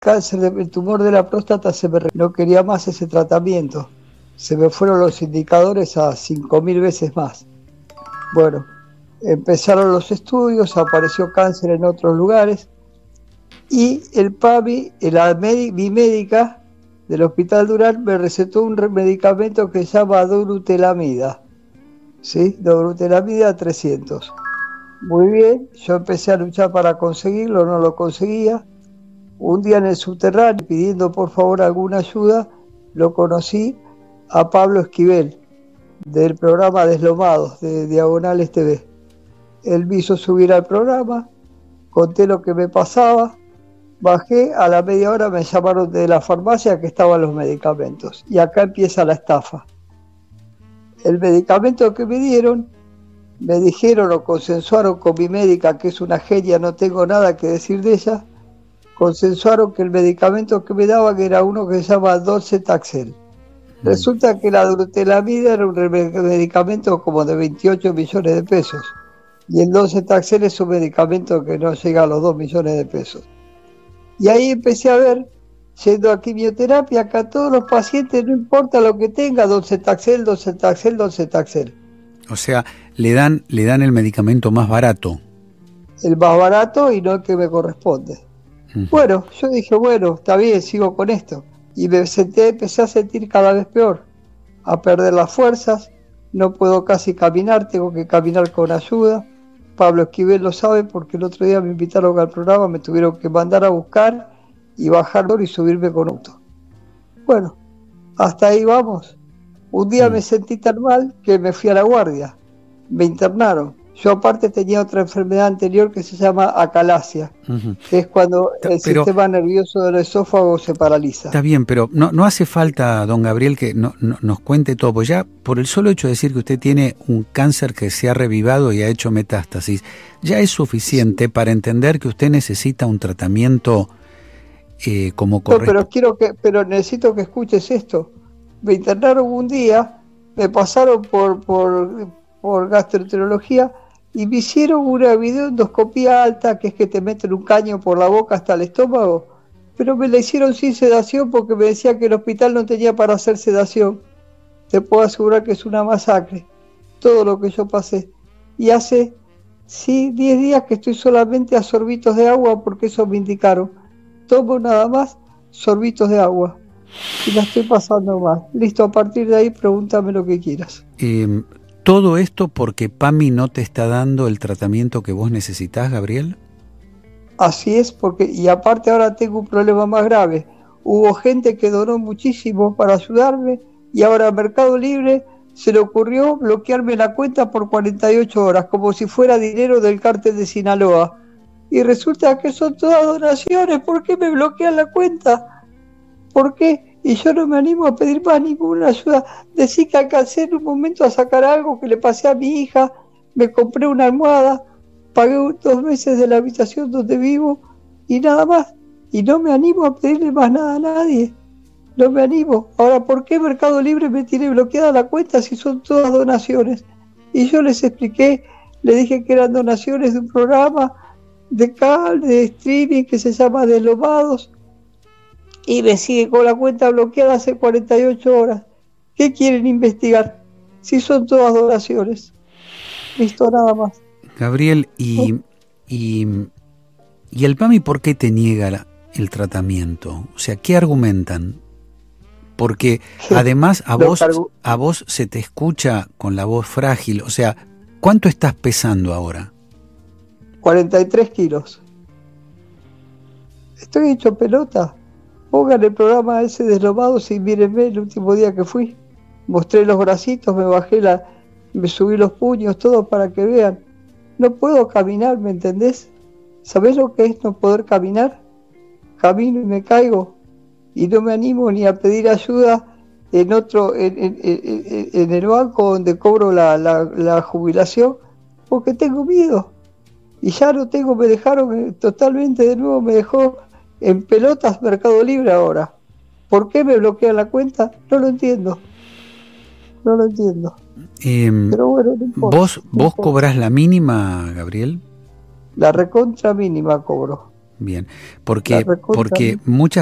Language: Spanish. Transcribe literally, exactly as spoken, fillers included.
cáncer del tumor de la próstata, se me, no quería más ese tratamiento. Se me fueron los indicadores a cinco mil veces más. Bueno, empezaron los estudios, apareció cáncer en otros lugares y el PAMI, la médica, mi médica del Hospital Durán, me recetó un medicamento que se llama dolutelamida, ¿sí? Dolutelamida trescientos. Muy bien, yo empecé a luchar para conseguirlo, no lo conseguía. Un día en el subterráneo, pidiendo por favor alguna ayuda, lo conocí a Pablo Esquivel, del programa Deslomados, de Diagonales T V. Él me hizo subir al programa, conté lo que me pasaba, bajé, a la media hora me llamaron de la farmacia que estaban los medicamentos. Y acá empieza la estafa. El medicamento que me dieron, me dijeron o consensuaron con mi médica, que es una genia, no tengo nada que decir de ella, consensuaron que el medicamento que me daban era uno que se llama Docetaxel. Resulta que la dolutelamida era un medicamento como de veintiocho millones de pesos. Y el Docetaxel es un medicamento que no llega a los dos millones de pesos. Y ahí empecé a ver, yendo a quimioterapia, que a todos los pacientes, no importa lo que tenga, Docetaxel, Docetaxel, Docetaxel. O sea, le dan, le dan el medicamento más barato. El más barato y no el que me corresponde. Uh-huh. Bueno, yo dije, bueno, está bien, sigo con esto. Y me senté, empecé a sentir cada vez peor, a perder las fuerzas, no puedo casi caminar, tengo que caminar con ayuda. Pablo Esquivel lo sabe porque el otro día me invitaron al programa, me tuvieron que mandar a buscar y bajarlo y subirme con auto. Bueno, hasta ahí vamos. Un día mm. me sentí tan mal que me fui a la guardia, me internaron. Yo aparte tenía otra enfermedad anterior que se llama acalasia, uh-huh. que es cuando el pero, sistema nervioso del esófago se paraliza. Está bien, pero no, no hace falta, don Gabriel, que no, no, nos cuente todo, pues ya por el solo hecho de decir que usted tiene un cáncer que se ha revivado y ha hecho metástasis, ya es suficiente sí. para entender que usted necesita un tratamiento eh, como corresponde. No, pero quiero que, pero necesito que escuches esto. Me internaron un día, me pasaron por, por, por gastroenterología y me hicieron una videoendoscopía alta, que es que te meten un caño por la boca hasta el estómago, pero me la hicieron sin sedación porque me decía que el hospital no tenía para hacer sedación. Te puedo asegurar que es una masacre, todo lo que yo pasé. Y hace, sí, diez días que estoy solamente a sorbitos de agua porque eso me indicaron. Tomo nada más sorbitos de agua y la estoy pasando mal. Listo, a partir de ahí pregúntame lo que quieras. Eh... ¿Todo esto porque PAMI no te está dando el tratamiento que vos necesitás, Gabriel? Así es, porque y aparte ahora tengo un problema más grave. Hubo gente que donó muchísimo para ayudarme y ahora a Mercado Libre se le ocurrió bloquearme la cuenta por cuarenta y ocho horas, como si fuera dinero del cártel de Sinaloa. Y resulta que son todas donaciones. ¿Por qué me bloquean la cuenta? ¿Por qué? Y yo no me animo a pedir más ninguna ayuda. Decí que alcancé en un momento a sacar algo que le pasé a mi hija, me compré una almohada, pagué dos meses de la habitación donde vivo y nada más. Y no me animo a pedirle más nada a nadie. No me animo. Ahora, ¿por qué Mercado Libre me tiene bloqueada la cuenta si son todas donaciones? Y yo les expliqué, le dije que eran donaciones de un programa de cable, de streaming que se llama Deslomados. Y me sigue con la cuenta bloqueada hace cuarenta y ocho horas. ¿Qué quieren investigar? Si son todas donaciones. Listo, nada más. Gabriel, ¿y, ¿Oh? y, y el PAMI por qué te niega la, el tratamiento? O sea, ¿qué argumentan? Porque además a vos, a vos se te escucha con la voz frágil. O sea, ¿cuánto estás pesando ahora? cuarenta y tres kilos. Estoy hecho pelota. Pongan el programa ese Deslomados y mírenme el último día que fui. Mostré los bracitos, me bajé la, me subí los puños, todo para que vean. No puedo caminar, ¿me entendés? ¿Sabés lo que es no poder caminar? Camino y me caigo. Y no me animo ni a pedir ayuda en otro, en, en, en, en el banco donde cobro la, la, la jubilación, porque tengo miedo. Y ya no tengo, me dejaron totalmente de nuevo, me dejó en pelotas Mercado Libre ahora. ¿Por qué me bloquean la cuenta? No lo entiendo. No lo entiendo. Eh, Pero bueno, no importa, ¿Vos, no vos importa. cobrás la mínima, Gabriel? La recontra mínima cobro. bien. Porque, porque muchas